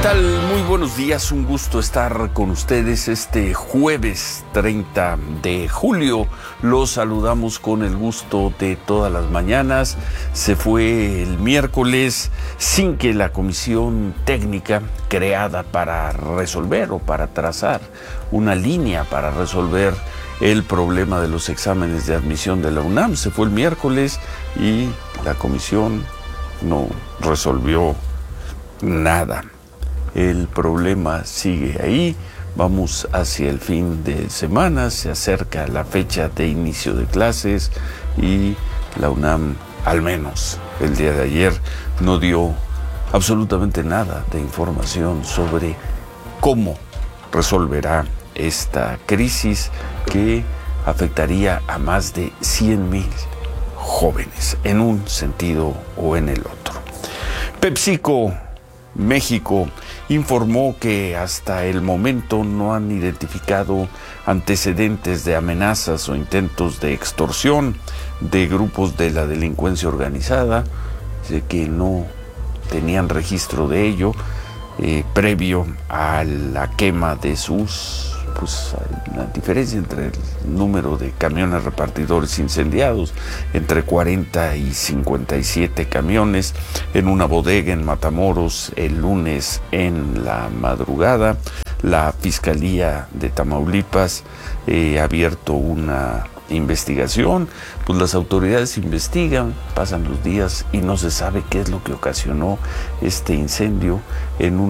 tal? Muy buenos días, un gusto estar con ustedes este jueves 30 de julio. Los saludamos con el gusto de todas las mañanas. Se fue el miércoles sin que la comisión técnica creada para resolver o para trazar una línea para resolver el problema de los exámenes de admisión de la UNAM. Se fue el miércoles y la comisión no resolvió nada. El problema sigue ahí, vamos hacia el fin de semana, se acerca la fecha de inicio de clases y la UNAM, al menos el día de ayer, no dio absolutamente nada de información sobre cómo resolverá esta crisis que afectaría a más de 100,000 jóvenes en un sentido o en el otro. PepsiCo México informó que hasta el momento no han identificado antecedentes de amenazas o intentos de extorsión de grupos de la delincuencia organizada, de que no tenían registro de ello previo a la quema de sus, hay una diferencia entre el número de camiones repartidores incendiados, entre 40 y 57 camiones en una bodega en Matamoros el lunes en la madrugada. La Fiscalía de Tamaulipas ha abierto una investigación, pues las autoridades investigan, pasan los días y no se sabe qué es lo que ocasionó este incendio en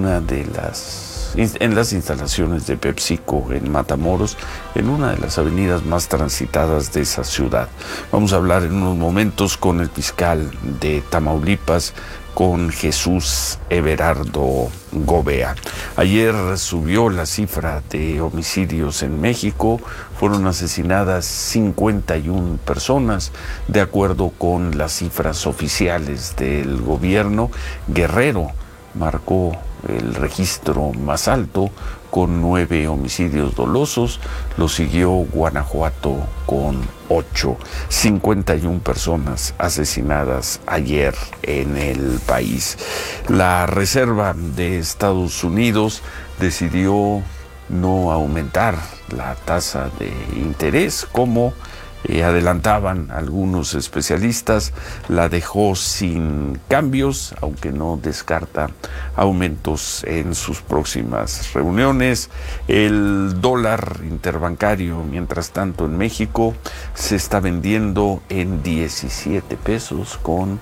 las instalaciones de PepsiCo en Matamoros, en una de las avenidas más transitadas de esa ciudad. Vamos a hablar en unos momentos con el fiscal de Tamaulipas, con Jesús Everardo Gobea. Ayer subió la cifra de homicidios en México, fueron asesinadas 51 personas, de acuerdo con las cifras oficiales del gobierno. Guerrero marcó el registro más alto con 9 homicidios dolosos, lo siguió Guanajuato con 8, 51 personas asesinadas ayer en el país. La Reserva de Estados Unidos decidió no aumentar la tasa de interés como adelantaban algunos especialistas, la dejó sin cambios, aunque no descarta aumentos en sus próximas reuniones. El dólar interbancario, mientras tanto, en México se está vendiendo en 17 pesos con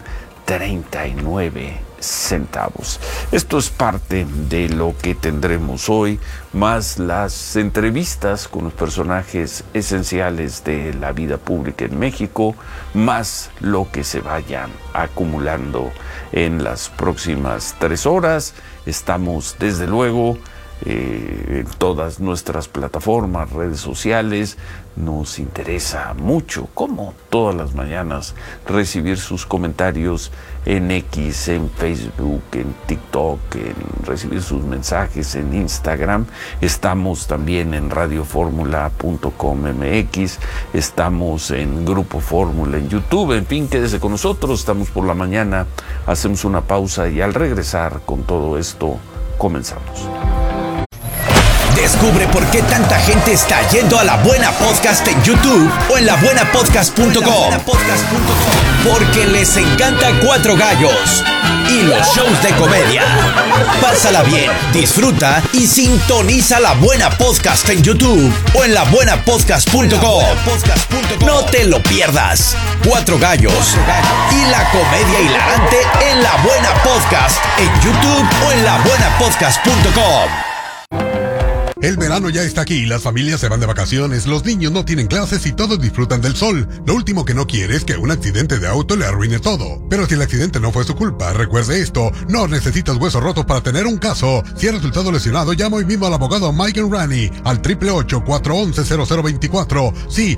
39 centavos. Esto es parte de lo que tendremos hoy, más las entrevistas con los personajes esenciales de la vida pública en México, más lo que se vaya acumulando en las próximas 3 horas. Estamos, desde luego, en todas nuestras plataformas, redes sociales. Nos interesa mucho, como todas las mañanas, recibir sus comentarios en X, en Facebook, en TikTok, en recibir sus mensajes en Instagram. Estamos también en radioformula.com.mx, estamos en Grupo Fórmula en YouTube. En fin, quédese con nosotros, estamos por la mañana, hacemos una pausa y al regresar con todo esto, comenzamos. Descubre por qué tanta gente está yendo a La Buena Podcast en YouTube o en labuenapodcast.com. Porque les encanta Cuatro Gallos y los shows de comedia. Pásala bien, disfruta y sintoniza La Buena Podcast en YouTube o en labuenapodcast.com. No te lo pierdas. Cuatro Gallos y la comedia hilarante en La Buena Podcast en YouTube o en labuenapodcast.com. El verano ya está aquí, las familias se van de vacaciones, los niños no tienen clases y todos disfrutan del sol. Lo último que no quiere es que un accidente de auto le arruine todo. Pero si el accidente no fue su culpa, recuerde esto, no necesitas huesos rotos para tener un caso. Si ha resultado lesionado, llama hoy mismo al abogado Mike Rani al 888-411-0024. Sí,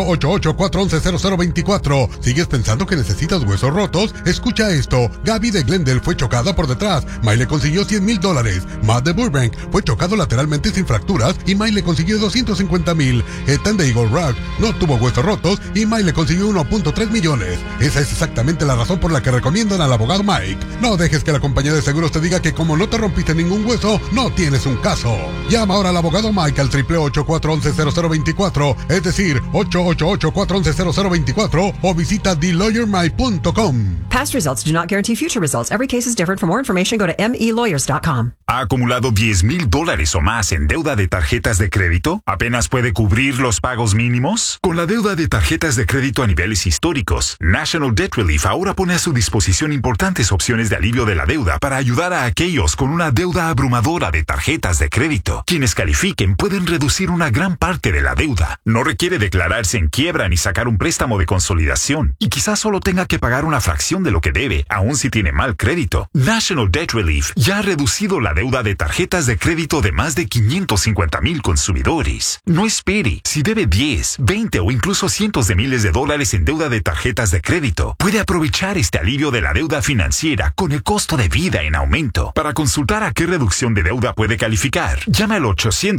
888-411-0024. ¿Sigues pensando que necesitas huesos rotos? Escucha esto, Gaby de Glendale fue chocada por detrás. Mike le consiguió $100,000. Matt de Burbank fue chocado lateralmente sin fracturas y Mike le consiguió 250,000. Ethan de Eagle Rock no tuvo huesos rotos y Mike le consiguió 1.3 millones. Esa es exactamente la razón por la que recomiendan al abogado Mike. No dejes que la compañía de seguros te diga que como no te rompiste ningún hueso, no tienes un caso. Llama ahora al abogado Mike al 888-411-0024, es decir, 888-411-0024 o visita TheLawyerMike.com. Past results do not guarantee future results. Every case is different. For more information, go to melawyers.com. ¿Ha acumulado $10,000 o más en deuda de tarjetas de crédito? ¿Apenas puede cubrir los pagos mínimos? Con la deuda de tarjetas de crédito a niveles históricos, National Debt Relief ahora pone a su disposición importantes opciones de alivio de la deuda para ayudar a aquellos con una deuda abrumadora de tarjetas de crédito. Quienes califiquen pueden reducir una gran parte de la deuda. No requiere declararse en quiebra ni sacar un préstamo de consolidación. Y quizás solo tenga que pagar una fracción de lo que debe, aun si tiene mal crédito. National Debt Relief ya ha reducido la deuda de tarjetas de crédito de más de 550,000 consumidores. No espere. Si debe 10, 20 o incluso cientos de miles de dólares en deuda de tarjetas de crédito, puede aprovechar este alivio de la deuda financiera con el costo de vida en aumento. Para consultar a qué reducción de deuda puede calificar, llame al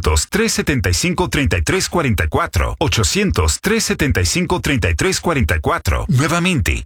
800-375-3344. 800-375-3344. Nuevamente,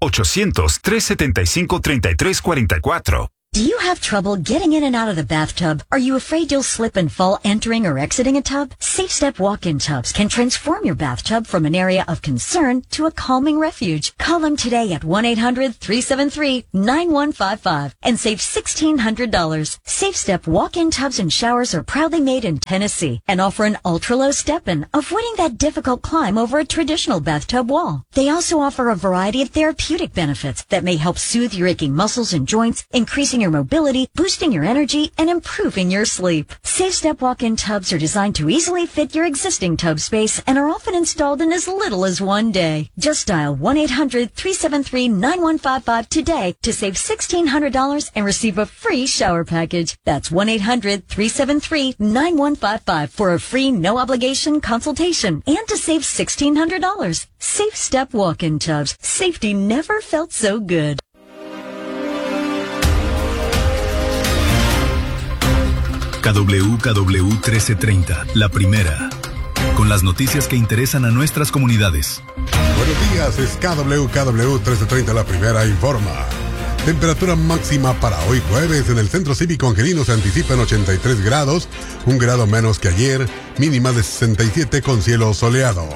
800-375-3344. Do you have trouble getting in and out of the bathtub? Are you afraid you'll slip and fall entering or exiting a tub? Safe Step walk-in tubs can transform your bathtub from an area of concern to a calming refuge. Call them today at 1-800-373-9155 and save $1,600. Safe Step walk-in tubs and showers are proudly made in Tennessee and offer an ultra-low step-in, avoiding that difficult climb over a traditional bathtub wall. They also offer a variety of therapeutic benefits that may help soothe your aching muscles and joints, increasing your mobility, boosting your energy, and improving your sleep. Safe Step walk-in tubs are designed to easily fit your existing tub space and are often installed in as little as one day. Just dial 1-800-373-9155 today to save $1,600 and receive a free shower package. That's 1-800-373-9155 for a free no-obligation consultation and to save $1,600. Safe Step walk-in tubs. Safety never felt so good. KWKW 1330, la primera, con las noticias que interesan a nuestras comunidades. Buenos días, es KWKW 1330, la primera informa. Temperatura máxima para hoy jueves en el Centro Cívico Angelino se anticipa en 83 grados, un grado menos que ayer, mínima de 67 con cielo soleado.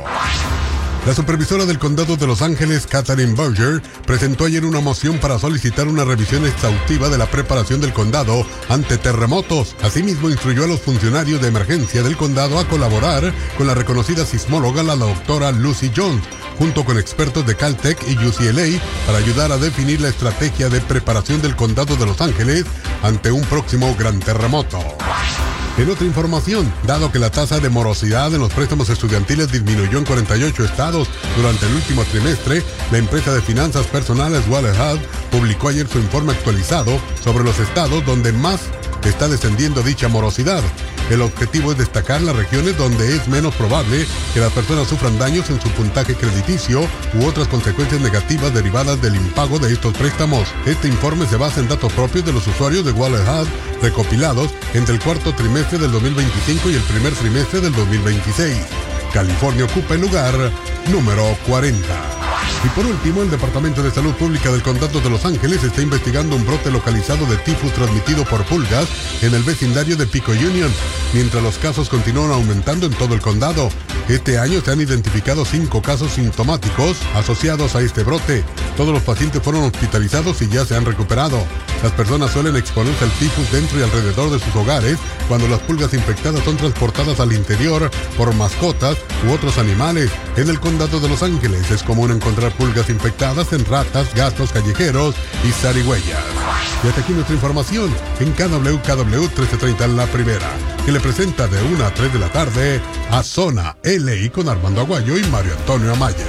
La supervisora del Condado de Los Ángeles, Catherine Berger, presentó ayer una moción para solicitar una revisión exhaustiva de la preparación del condado ante terremotos. Asimismo, instruyó a los funcionarios de emergencia del condado a colaborar con la reconocida sismóloga, la doctora Lucy Jones, junto con expertos de Caltech y UCLA, para ayudar a definir la estrategia de preparación del Condado de Los Ángeles ante un próximo gran terremoto. En otra información, dado que la tasa de morosidad en los préstamos estudiantiles disminuyó en 48 estados durante el último trimestre, la empresa de finanzas personales Wallet Hub publicó ayer su informe actualizado sobre los estados donde más está descendiendo dicha morosidad. El objetivo es destacar las regiones donde es menos probable que las personas sufran daños en su puntaje crediticio u otras consecuencias negativas derivadas del impago de estos préstamos. Este informe se basa en datos propios de los usuarios de Wallet Hub recopilados entre el cuarto trimestre del 2025 y el primer trimestre del 2026. California ocupa el lugar número 40. Y por último, el Departamento de Salud Pública del Condado de Los Ángeles está investigando un brote localizado de tifus transmitido por pulgas en el vecindario de Pico Union, mientras los casos continúan aumentando en todo el condado. Este año se han identificado 5 casos sintomáticos asociados a este brote. Todos los pacientes fueron hospitalizados y ya se han recuperado. Las personas suelen exponerse al tifus dentro y alrededor de sus hogares cuando las pulgas infectadas son transportadas al interior por mascotas u otros animales. En el condado de Los Ángeles es común encontrar pulgas infectadas en ratas, gatos callejeros y zarigüeyas. Y hasta aquí nuestra información en KWKW 1330 La Primera, que le presenta de 1 a 3 de la tarde a Zona LA con Armando Aguayo y Mario Antonio Amaya.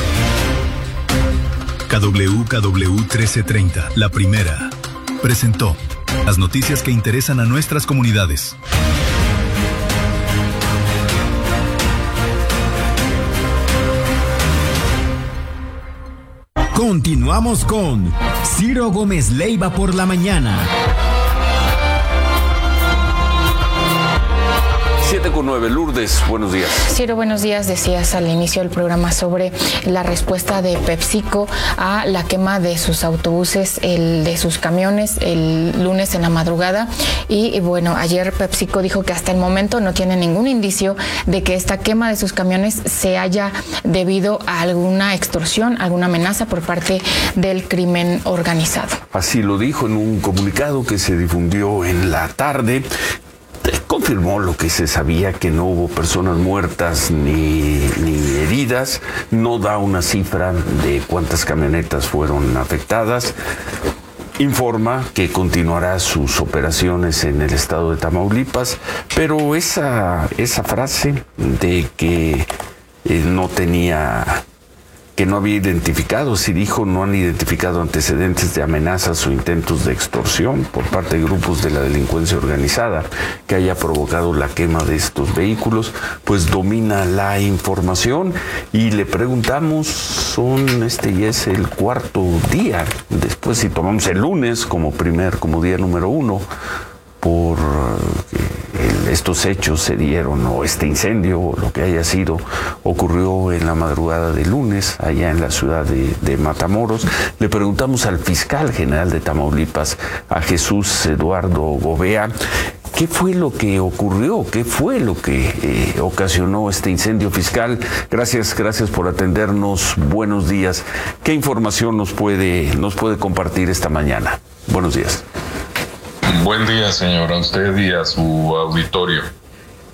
KWKW 1330, La Primera, presentó las noticias que interesan a nuestras comunidades. Continuamos con Ciro Gómez Leiva por la mañana. 8:09. Lourdes, buenos días. Ciro, buenos días. Decías al inicio del programa sobre la respuesta de PepsiCo a la quema de sus autobuses, de sus camiones el lunes en la madrugada. Y bueno, ayer PepsiCo dijo que hasta el momento no tiene ningún indicio de que esta quema de sus camiones se haya debido a alguna extorsión, alguna amenaza por parte del crimen organizado. Así lo dijo en un comunicado que se difundió en la tarde. Confirmó lo que se sabía, que no hubo personas muertas ni heridas. No da una cifra de cuántas camionetas fueron afectadas. Informa que continuará sus operaciones en el estado de Tamaulipas, pero esa frase de que no había identificado, sí dijo, no han identificado antecedentes de amenazas o intentos de extorsión por parte de grupos de la delincuencia organizada que haya provocado la quema de estos vehículos, pues domina la información. Y le preguntamos, ya es el cuarto día, después si tomamos el lunes como día número 1, por estos hechos se dieron, o este incendio, o lo que haya sido, ocurrió en la madrugada del lunes, allá en la ciudad de Matamoros. Le preguntamos al fiscal general de Tamaulipas, a Jesús Eduardo Gobea, ¿qué fue lo que ocurrió? ¿Qué fue lo que ocasionó este incendio? Fiscal, gracias por atendernos. Buenos días. ¿Qué información nos puede compartir esta mañana? Buenos días. Buen día, señor, a usted y a su auditorio.